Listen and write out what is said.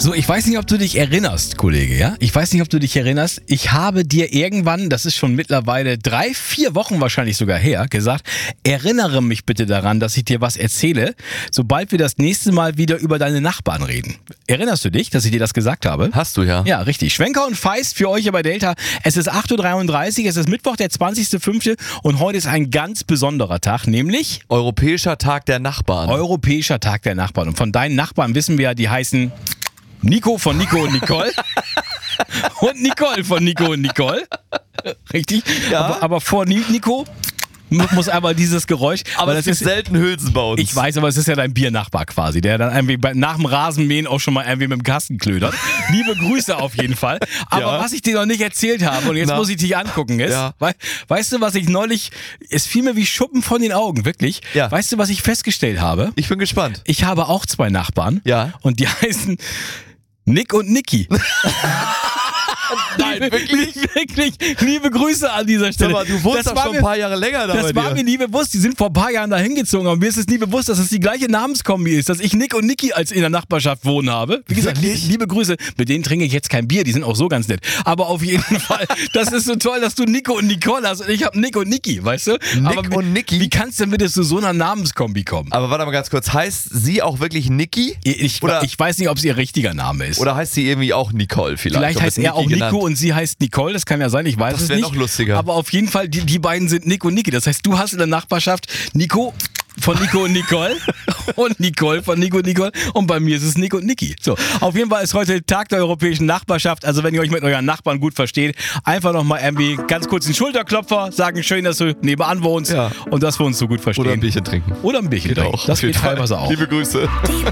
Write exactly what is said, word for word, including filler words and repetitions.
So, ich weiß nicht, ob du dich erinnerst, Kollege, ja? Ich weiß nicht, ob du dich erinnerst. Ich habe dir irgendwann, das ist schon mittlerweile drei, vier Wochen wahrscheinlich sogar her, gesagt, erinnere mich bitte daran, dass ich dir was erzähle, sobald wir das nächste Mal wieder über deine Nachbarn reden. Erinnerst du dich, dass ich dir das gesagt habe? Hast du ja. Ja, richtig. Schwenker und Feist für euch hier bei Delta. Es ist acht Uhr dreiunddreißig, es ist Mittwoch, der zwanzigster fünfte und heute ist ein ganz besonderer Tag, nämlich Europäischer Tag der Nachbarn. Europäischer Tag der Nachbarn. Und von deinen Nachbarn wissen wir ja, die heißen Nico von Nico und Nicole und Nicole von Nico und Nicole. Richtig? Ja. Aber, aber vor Nico muss einmal dieses Geräusch. Aber das ist selten Hülsen bei uns. Ich weiß, aber es ist ja dein Biernachbar quasi, der dann irgendwie bei, nach dem Rasenmähen auch schon mal irgendwie mit dem Kasten klödert. Liebe Grüße auf jeden Fall. Aber Ja. was ich dir noch nicht erzählt habe, und jetzt Na. muss ich dich angucken, ist, Ja. wei- weißt du, was ich neulich, es fiel mir wie Schuppen von den Augen, wirklich. Ja. Weißt du, was ich festgestellt habe? Ich bin gespannt. Ich habe auch zwei Nachbarn. Ja. Und die heißen Nick und Niki. Nein, wirklich? Wirklich, liebe Grüße an dieser Sag Stelle. mal, du wohnst Das doch war schon mir- ein paar Jahre länger da Das bei war dir. mir nie bewusst, die sind vor ein paar Jahren da hingezogen, aber mir ist es nie bewusst, dass es die gleiche Namenskombi ist, dass ich Nick und Niki als in der Nachbarschaft wohnen habe. Wie gesagt, Wirklich? liebe Grüße, mit denen trinke ich jetzt kein Bier, die sind auch so ganz nett. Aber auf jeden Fall, das ist so toll, dass du Nico und Nicole hast und ich habe Nick und Niki, weißt du? Nick aber wie, und Niki? Wie kannst du denn bitte zu so einer Namenskombi kommen? Aber warte mal ganz kurz, heißt sie auch wirklich Niki? Ich, oder, ich weiß nicht, ob es ihr richtiger Name ist. oder heißt sie irgendwie auch Nicole vielleicht? Vielleicht Oder heißt wird er auch Niki Nico genannt? und sie heißt Nicole, das kann ja sein, ich weiß Das es wär nicht. noch lustiger. Aber auf jeden Fall, die, die beiden sind Nick und Niki. Das heißt, du hast in der Nachbarschaft Nico von Nico und Nicole und Nicole von Nico und Nicole und bei mir ist es Nick und Niki. So, auf jeden Fall ist heute Tag der europäischen Nachbarschaft, also wenn ihr euch mit euren Nachbarn gut versteht, einfach nochmal irgendwie ganz kurz einen Schulterklopfer, sagen schön, dass du nebenan wohnst Ja. und dass wir uns so gut verstehen. Oder ein Bierchen trinken. Oder ein Bischen Geht trinken. auch. Das auf jeden geht Fall. teilweise auch. Liebe Grüße. Die